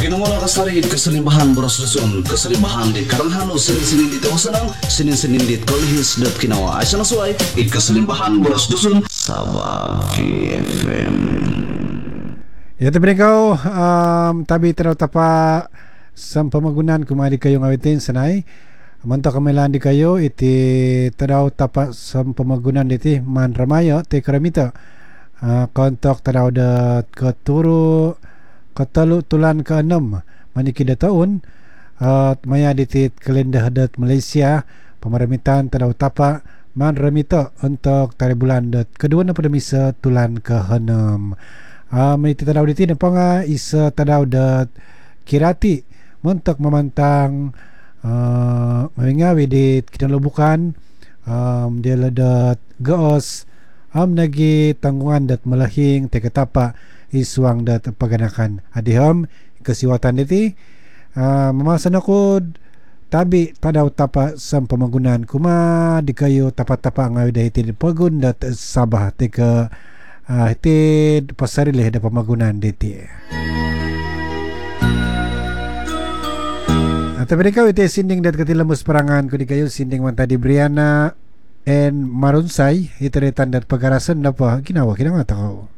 Ginamula kasarit kasalimbahan boros dusun kasalimbahan di karanghano sinin-sinin di tawasanang sinin-sinin di kolihis dat kinawa ay sanasuay kasalimbahan boros dusun Sabah FM. Ya tabi kau tabi teraw tapa sam pamagunan kumari kayo ngawitin sanay manto kamilan di kayo iti teraw tapa sam pamagunan iti man ramayo te karamita kontok teraw dat keturu katalu tulan ke-6 manikida taun at maya ditit kalendah dat Malaysia pamaramitan teraw tapa man ramito untuk tari bulan dat kedua na pada misa tulan ke-6 may titadaw diti na pa nga isa tadaw dat kirati muntok mamantang mamingawi dit kinalubukan dila dat gaos nagi tanggungan dat malahing tekatapa iswang dat paganakan adiham kasiwatan diti mamasan ako tabi tadaw tapa sam pamagunan kuma di kayo tapa-tapa ngawi dahiti pagun dat Sabah teka iti pasarilih da pamagunan diti. Tapi ikaw iti sinding dat katilamus parangan kuni kayo sinding man tadi Briana and Marunsay iti retan dat pagarasan na pa ginawa kinamata ko.